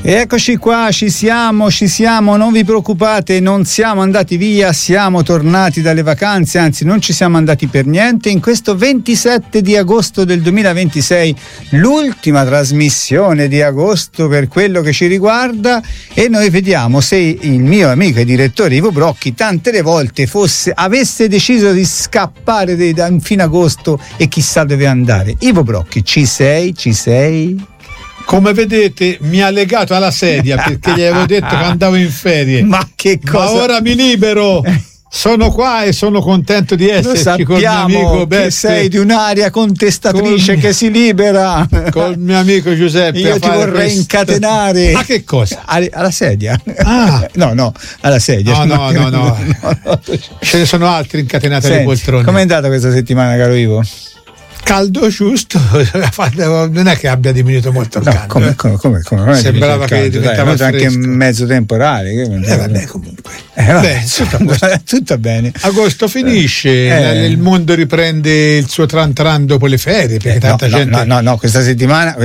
E eccoci qua, ci siamo, non vi preoccupate, non siamo andati via, siamo tornati dalle vacanze, anzi non ci siamo andati per niente. In questo 27 di agosto del 2026, l'ultima trasmissione di agosto per quello che ci riguarda, e noi vediamo se il mio amico e direttore Ivo Brocchi tante le volte avesse deciso di scappare da fine agosto e chissà dove andare. Ivo Brocchi, ci sei? Come vedete mi ha legato alla sedia perché gli avevo detto che andavo in ferie. Ma che cosa? Ma ora mi libero. Sono qua e sono contento di esserci con il mio amico Beppe. Che sei di un'aria contestatrice che si libera. Col mio amico Giuseppe. Io ti vorrei incatenare. Ma che cosa? Alla sedia. Ah. No, alla sedia. No. Ce ne sono altri incatenati alle poltrone. Com'è andata questa settimana, caro Ivo? Caldo giusto, non è che abbia diminuito molto il caldo. Come? Sembrava che diventava anche mezzo temporale. Vabbè, comunque. Tutto bene. Agosto finisce, il mondo riprende il suo tran tran dopo le ferie, perché tanta gente. No, questa settimana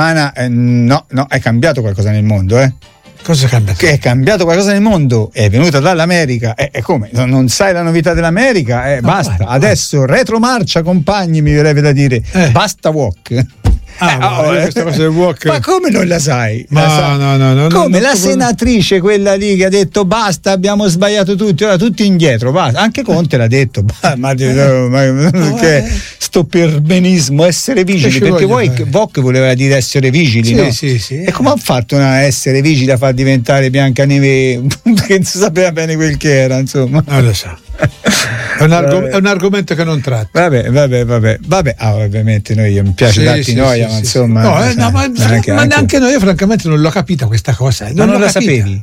no, è cambiato qualcosa nel mondo, Cosa è cambiato? Che è cambiato qualcosa nel mondo, è venuta dall'America, come? Non sai la novità dell'America? Basta, adesso retromarcia, compagni, mi verrebbe da dire, basta walk. Questa cosa del walk. Ma come non la sai? No. Come la senatrice, quella lì che ha detto basta, abbiamo sbagliato tutti, ora tutti indietro, basta. Anche Conte l'ha detto, ma che sto perbenismo, essere vigili, perché walk voleva dire essere vigili, no? Sì. E come ha fatto a essere vigili a far diventare Biancaneve che non sapeva bene quel che era, insomma? Non lo so. È un argomento che non tratta. Vabbè. Ovviamente mi piace darti noia, ma insomma. Ma neanche noi, io francamente non l'ho capita questa cosa. Non la sapevi?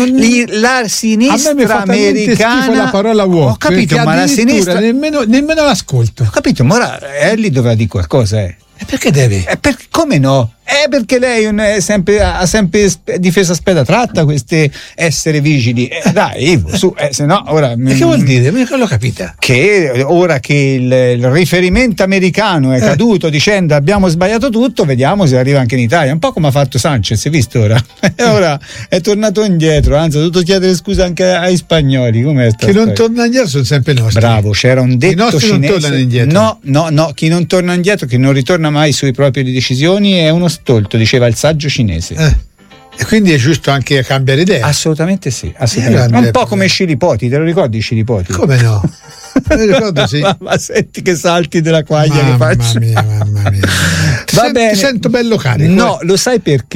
La sinistra americana. La parola walk. Ho capito, ma la sinistra nemmeno l'ascolto. Ho capito, ma ora lì doveva dire qualcosa, E perché deve? Come no? Perché lei ha sempre difesa a speda tratta queste essere vigili. Dai, Ivo, su, se no ora. E che vuol dire? Non l'ho capita. Che ora che il riferimento americano è caduto dicendo abbiamo sbagliato tutto, vediamo se arriva anche in Italia. Un po' come ha fatto Sanchez, hai visto ora? Ora è tornato indietro, anzi ha dovuto chiedere scusa anche ai spagnoli. Com'è sta che non torna indietro sono sempre i nostri. Bravo, c'era un detto i nostri cinese. Non tornano indietro. No, chi non torna indietro, chi non ritorna mai sui proprie decisioni è uno stolto, diceva il saggio cinese. E quindi è giusto anche cambiare idea. Assolutamente sì. Un po' come Scilipoti, te lo ricordi Scilipoti? Come no? Me lo ricordo, sì. Ma senti che salti della quaglia che faccio. Mamma mia. Va bene. Ti sento bello carico. No, lo sai perché?